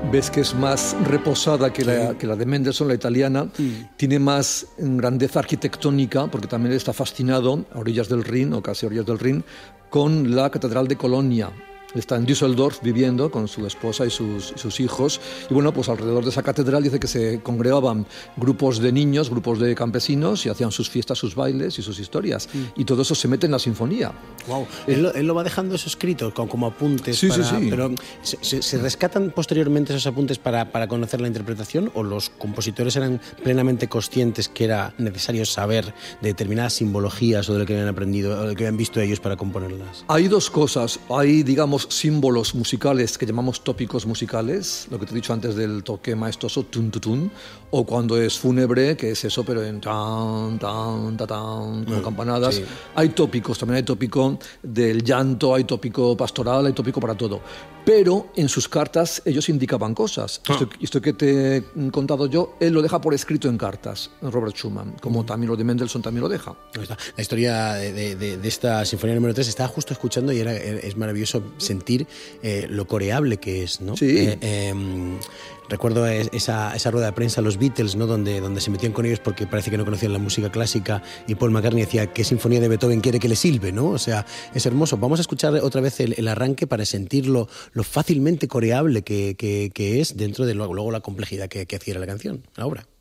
ves que es más reposada que la de Mendelssohn, la italiana. Tiene más grandeza arquitectónica, porque también está fascinado a orillas del Rin, o casi a orillas del Rin, con la Catedral de Colonia. Está en Düsseldorf viviendo con su esposa y sus hijos. Y bueno, pues alrededor de esa catedral dice que se congregaban grupos de niños, grupos de campesinos y hacían sus fiestas, sus bailes y sus historias. Y todo eso se mete en la sinfonía. Wow. Él lo va dejando eso escrito como apuntes. Sí. Pero ¿se rescatan posteriormente esos apuntes para conocer la interpretación, o los compositores eran plenamente conscientes que era necesario saber de determinadas simbologías o de lo que habían aprendido o de lo que habían visto ellos para componerlas? Hay dos cosas. Hay, digamos, símbolos musicales que llamamos tópicos musicales, lo que te he dicho antes del toque maestoso, tun, tun, tun, o cuando es fúnebre, que es eso, pero en tan, tan, tan, tan, como campanadas. Sí. Hay tópicos, también hay tópico del llanto, hay tópico pastoral, hay tópico para todo. Pero en sus cartas ellos indicaban cosas. Esto que te he contado yo, él lo deja por escrito en cartas, Robert Schumann, como también lo de Mendelssohn también lo deja. La historia de esta sinfonía número 3 estaba justo escuchando y es maravilloso sentir lo coreable que es, ¿no? Sí. Recuerdo esa rueda de prensa, los Beatles, ¿no? donde se metían con ellos porque parece que no conocían la música clásica, y Paul McCartney decía ¿qué sinfonía de Beethoven quiere que le silbe? ¿No? O sea, es hermoso. Vamos a escuchar otra vez el arranque para sentir lo fácilmente coreable que es dentro de luego la complejidad que adquiere la canción, la obra.